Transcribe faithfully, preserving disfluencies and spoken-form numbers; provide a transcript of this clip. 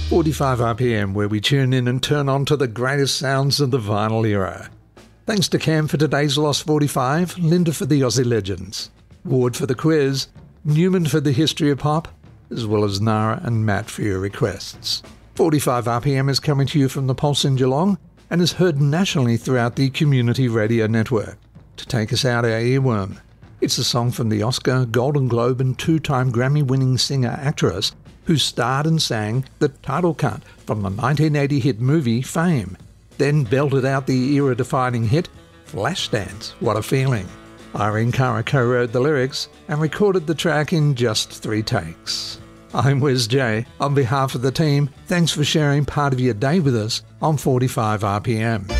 forty-five R P M, where we tune in and turn on to the greatest sounds of the vinyl era. Thanks to Cam for today's Lost forty-five, Linda for the Aussie Legends, Ward for the quiz, Newman for the history of pop, as well as Nara and Matt for your requests. forty-five R P M is coming to you from the Pulse in Geelong and is heard nationally throughout the Community Radio Network. To take us out our earworm, it's a song from the Oscar, Golden Globe and two-time Grammy-winning singer-actress who starred and sang the title cut from the nineteen eighty hit movie Fame, then belted out the era-defining hit Flashdance, What a Feeling. Irene Cara co-wrote the lyrics and recorded the track in just three takes. I'm Wes J. On behalf of the team, thanks for sharing part of your day with us on forty-five R P M.